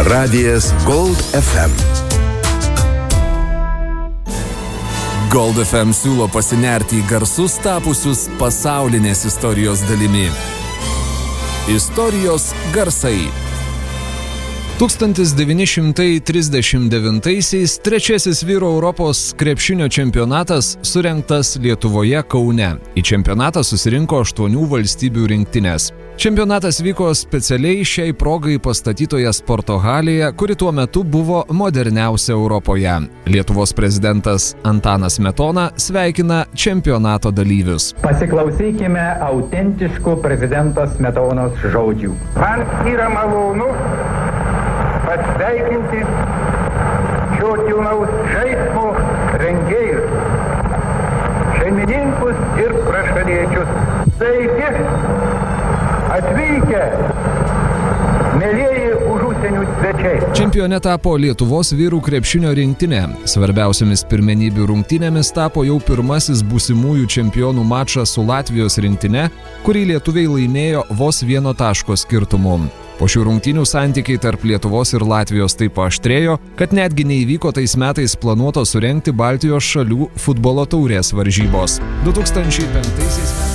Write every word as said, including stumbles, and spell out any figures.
Radijas Gold F M. Gold F M siūlo pasinerti į garsus tapusius pasaulinės istorijos dalimi. Istorijos garsai. tūkstantis devyni šimtai trisdešimt devintaisiais trečiasis vyrų Europos krepšinio čempionatas surengtas Lietuvoje, Kaune. Į čempionatą susirinko aštuonių valstybių rinktinės. Čempionatas vyko specialiai šiai progai pastatytoje sporto halėje, kuri tuo metu buvo moderniausia Europoje. Lietuvos prezidentas Antanas Smetona sveikina čempionato dalyvius. Pasiklausykime autentiškų prezidento Smetonos žodžių. Man yra malonu pasveikinti šio kilnaus žaismo rengėjus, šeimininkus ir prašaliečius. Sveiki atvykę, mielieji už užsienių svečiai. Čempione tapo Lietuvos vyrų krepšinio rinktinė. Svarbiausiamis pirmenybių rungtynėmis tapo jau pirmasis būsimųjų čempionų mačas su Latvijos rinktine, kurį lietuviai laimėjo vos vieno taško skirtumu. Po šių rungtynių santykiai tarp Lietuvos ir Latvijos taip paaštrėjo, kad netgi neįvyko tais metais planuoto surengti Baltijos šalių futbolo taurės varžybos. du tūkstančiai penktaisiais